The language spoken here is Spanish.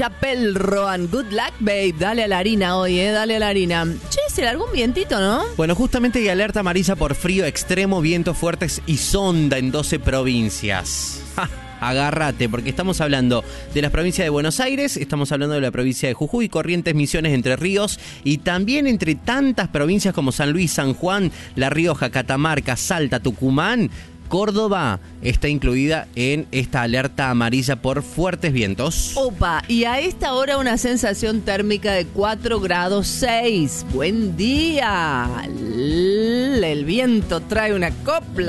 Chapel Roan, good luck, babe. Dale a la harina hoy, dale a la harina. Che, ¿se largó un vientito, no? Bueno, justamente hay alerta amarilla por frío extremo, vientos fuertes y sonda en 12 provincias. ¡Ja! Agárrate, porque estamos hablando de las provincias de Buenos Aires, estamos hablando de la provincia de Jujuy, Corrientes, Misiones, Entre Ríos y también entre tantas provincias como San Luis, San Juan, La Rioja, Catamarca, Salta, Tucumán. Córdoba está incluida en esta alerta amarilla por fuertes vientos. Opa, y a esta hora una sensación térmica de 4 grados 6. Buen día. El viento trae una copla.